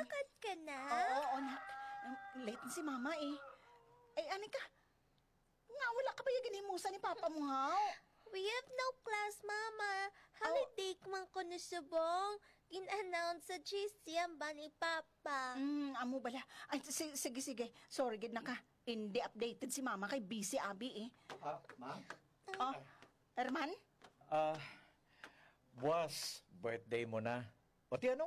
Lakad ka na? Oo, anak. Late na si mama eh. Ay, Anika, nga wala ka ba yung ganimusa ni papa mo, ha? We have no class, Mama. Holiday man ko na subong. Gin-announce sa GC ang ba ni Papa. Amo bala. Ay, sige, sige. Sorry, gid na ka. Hindi updated si mama kay busy abi eh. Ma'am? Oh, Herman? Buwas, birthday mo na. O ti ano?